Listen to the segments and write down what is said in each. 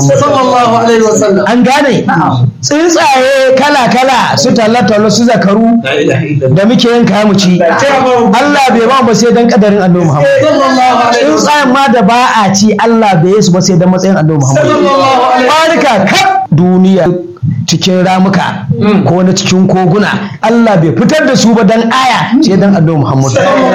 Muhammad sallallahu alaihi wasallam. an gane tsuntsaye kala-kala su talla-talla su zakaru da muke yanka mu ci Allah bai ba mu sai dan kadarin annabi Muhammad tsuntsayen ma da ba a ci Allah bai yi su ba sai dan matsayin annabi Muhammad barka kaf duniya cikin ramuka ko na cikin koguna Allah bai fitar da su ba dan aya sai dan annabi Muhammad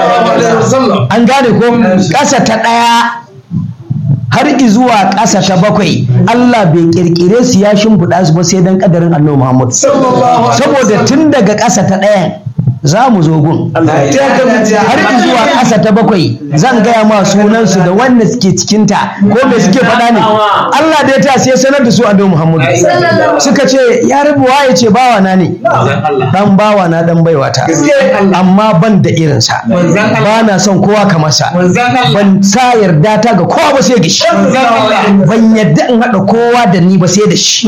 an gane ko ƙasa ta ɗaya har zuwa ƙasa ta bakwai Allah bai kirkire su ya shimfiɗa su ba sai dan kadarin annabi Muhammad saboda tun daga ƙasa ta ɗayan za mu zo gun har zuwa ƙasa ta bakwai zan gaya ma sunansu da wanda suke cikinta ko me suke faɗa ne Allah da ya ta sai sanar da su annabi Muhammad suka ce ya rabuwa ya ce bawa na ne dan bawa na dan baiwa ta amma ban da irinsa ba na son kowa kamar sa ban sa yarda ta ga kowa ba sai da shi ban yadda in haɗa kowa da ni ba sai da shi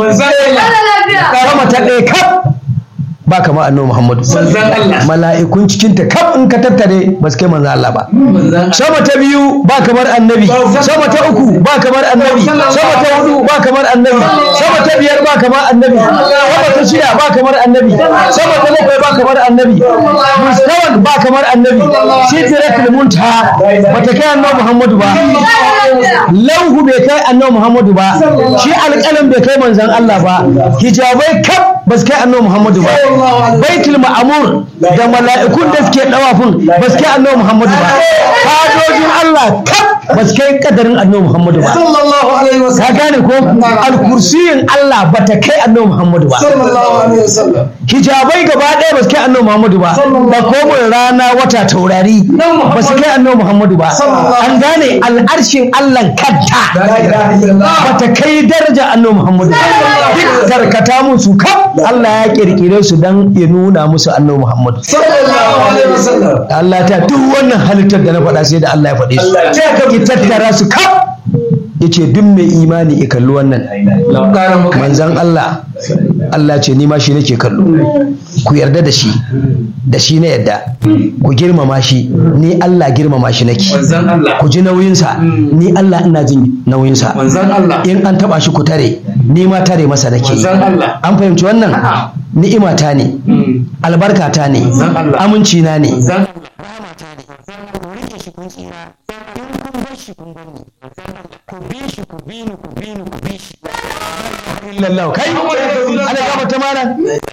sama ta ɗaya kaf ba kama annabi Muhammadu mala'ikun cikinta kaf in ka tattare ba su kai manzo Allah ba sama ta biyu ba kamar annabi sama ta uku ba kamar annabi sama ta hudu ba kamar annabi sama ta biyar ba kamar annabi sama ta shida ba kamar annabi sama ta bakwai ba kamar annabi mustawan ba kamar annabi sidratul muntaha bata kai annabi Muhammadu ba lauhu bai kai annabi Muhammadu ba shi alƙalam bai kai manzon Allah ba hijabai kaf ba su kai annabi Muhammadu ba baitul ma'amur da mala'ikun da suke dawafin ba su kai annabi Muhammadu ba fadojin Allah kaf ba su kai kadarin annabi Muhammadu ba ka gane ko alkursiyin Allah ba ta kai annabi Muhammadu ba hijabai gaba ɗaya ba su kai annabi Muhammadu ba da komai rana wata taurari ba su kai annabi Muhammadu ba an gane al'arshin Allah kanta ba ta kai daraja annabi Muhammadu duk tarkata musu kaf Allah ya kirkire su dan ya nuna musu annabi Muhammad Allah ta duk wannan halittar da na faɗa sai da Allah ya faɗe su ki tattara su kaf yace duk mai imani ya kalli wannan manzon Allah Allah ce ni ma shi nake kallo ku yarda da shi na yadda ku girmama shi ni Allah girmama shi nake ku ji nauyinsa ni Allah ina jin nauyinsa in an taba shi ku tare ni ma tare masa nake an fahimci wannan ni'imata ne albarkata ne aminci na ne ku bi shi kai ana gaba ta mana